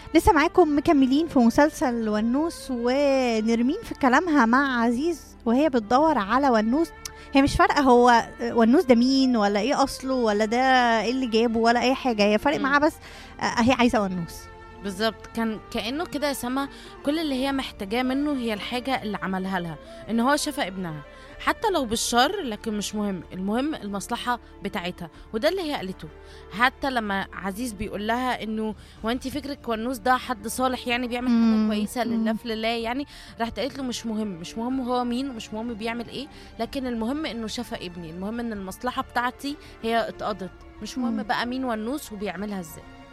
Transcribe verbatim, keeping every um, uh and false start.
لسه معاكم مكملين في مسلسل ونوس، ونرمين في كلامها مع عزيز وهي بتدور على ونوس. هي مش فارقه هو ونوس ده مين ولا ايه اصله ولا ده ايه اللي جابه ولا اي حاجه، هي فارق معاها بس آه، هي عايزه ونوس. بالظبط، كان كأنه كده يا سما كل اللي هي محتاجاه منه هي الحاجة اللي عملها لها، ان هو شفى ابنها حتى لو بالشر، لكن مش مهم، المهم المصلحة بتاعتها. وده اللي هي قالته. حتى لما عزيز بيقول لها انه وانتي فكرك ونوس ده حد صالح يعني بيعمل حاجة مم، كويسة لله مم. في لله يعني، راحت قالت له مش مهم، مش مهم هو مين ومش مهم بيعمل ايه، لكن المهم انه شفى ابني، المهم ان المصلحة بتاعتي هي اتقضت، مش مهم مم. بقى مين ونوس وبيعملها ازاي.